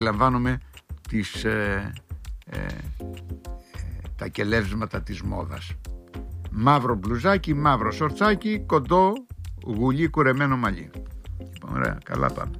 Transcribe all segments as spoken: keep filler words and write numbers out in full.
Λαμβάνομαι τις, ε, ε, ε, τα κελεύσματα της μόδας. Μαύρο μπλουζάκι, μαύρο σορτσάκι, κοντό γουλί κουρεμένο μαλλί. Ωραία, καλά πάμε.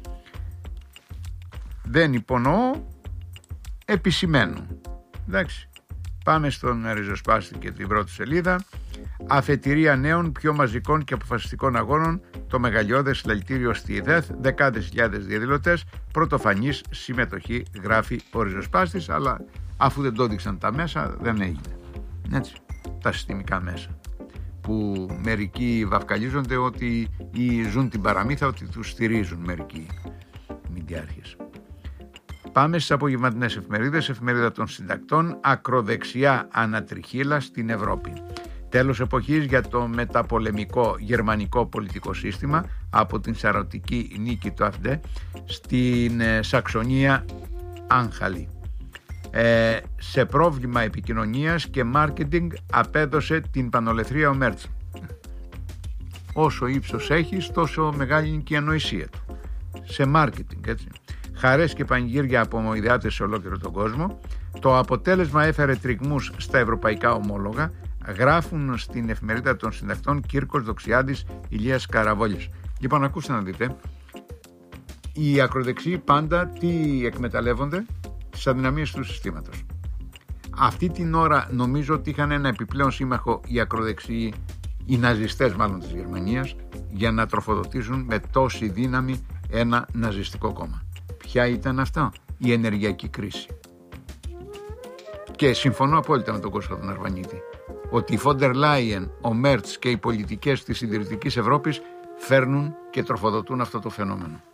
Δεν υπονοώ, επισημαίνω. Εντάξει. Πάμε στον ριζοσπάστη και την πρώτη σελίδα. Αφετηρία νέων, πιο μαζικών και αποφασιστικών αγώνων, το μεγαλειώδες συλλαλητήριο στη ΔΕΘ, δεκάδες χιλιάδες διαδηλωτές, πρωτοφανής συμμετοχή, γράφει ο ριζοσπάστης, αλλά αφού δεν το έδειξαν τα μέσα, δεν έγινε. Έτσι, τα συστημικά μέσα, που μερικοί βαφκαλίζονται ότι ή ζουν την παραμύθα ότι τους στηρίζουν μερικοί μηντιάρχες. Πάμε στις απογευματινές εφημερίδες. Εφημερίδα των συντακτών, ακροδεξιά ανατριχύλα στην Ευρώπη. Τέλος εποχής για το μεταπολεμικό γερμανικό πολιτικό σύστημα, από την σαρωτική νίκη του ΑΦΔΕ στην ε, Σαξονία Άγχαλη. Ε, σε πρόβλημα επικοινωνίας και μάρκετινγκ απέδωσε την πανολεθρία ο Μέρτς. Όσο ύψος έχεις, τόσο μεγάλη είναι και η ανοησία του. Σε μάρκετινγκ, έτσι. Χαρές και πανηγύρια από ομοειδεάτες σε ολόκληρο τον κόσμο. Το αποτέλεσμα έφερε τριγμούς στα ευρωπαϊκά ομόλογα, γράφουν στην εφημερίδα των συντακτών Κύρκος Δοξιάδης, Ηλίας Καραβόλης. Λοιπόν, ακούστε να δείτε, οι ακροδεξιοί πάντα τι εκμεταλλεύονται? Τις αδυναμίες του συστήματος. Αυτή την ώρα νομίζω ότι είχαν ένα επιπλέον σύμμαχο οι ακροδεξιοί, οι ναζιστές μάλλον της Γερμανίας, για να τροφοδοτήσουν με τόση δύναμη ένα ναζιστικό κόμμα. Ποια ήταν αυτό? Η ενεργειακή κρίση. Και συμφωνώ απόλυτα με τον Κώστα τον Αρβανίτη ότι η Φόντερ Λάιεν, ο Μέρτς και οι πολιτικές της συντηρητικής Ευρώπης φέρνουν και τροφοδοτούν αυτό το φαινόμενο.